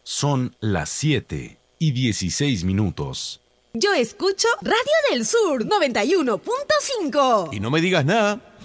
Son las 7:16. Yo escucho Radio del Sur 91.5. Y no me digas nada.